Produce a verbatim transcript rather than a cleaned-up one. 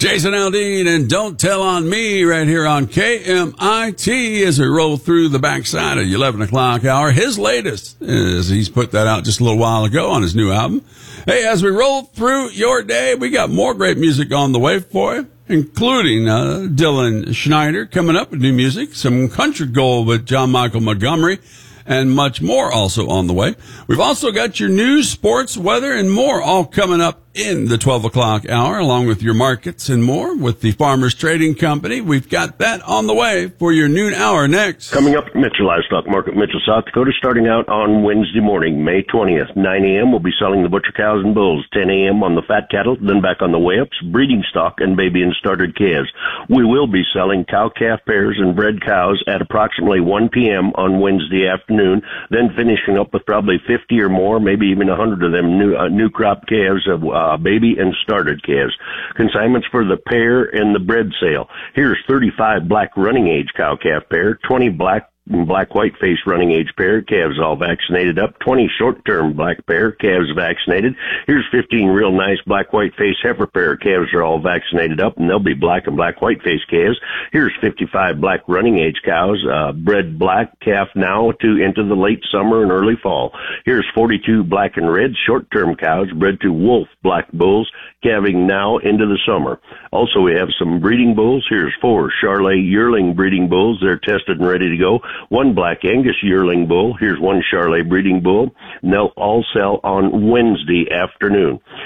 Jason Aldean and Don't Tell on Me right here on K M I T as we roll through the backside of the eleven o'clock hour. His latest is he's put that out just a little while ago on his new album. Hey, as we roll through your day, we got more great music on the way for you, including uh, Dylan Schneider coming up with new music, some country gold with John Michael Montgomery, and much more also on the way. We've also got your news, sports, weather, and more all coming up in the twelve o'clock hour, along with your markets and more with the Farmers Trading Company. We've got that on the way for your noon hour next. Coming up at Mitchell Livestock Market, Mitchell, South Dakota, starting out on Wednesday morning, May twentieth, nine a.m. We'll be selling the butcher cows and bulls, ten a.m. on the fat cattle, then back on the weigh-ups, breeding stock, and baby and started calves. We will be selling cow-calf pairs and bred cows at approximately one p.m. on Wednesday afternoon, then finishing up with probably fifty or more, maybe even one hundred of them new, uh, new crop calves of uh, Uh, baby and started calves. Consignments for the pair and the bred sale. Here's thirty-five black running age cow-calf pair, twenty black black white face running age pair, calves all vaccinated up, twenty short term black pair, calves vaccinated. Here's fifteen real nice black white face heifer pair, calves are all vaccinated up, and they'll be black and black white face calves. Here's fifty-five black running age cows, uh, bred black calf now to into the late summer and early fall. Here's forty-two black and red short term cows bred to wolf black bulls, calving now into the summer. Also, we have some breeding bulls. Here's four Charolais yearling breeding bulls. They're tested and ready to go. One black Angus yearling bull. Here's one Charolais breeding bull. And they'll all sell on Wednesday afternoon.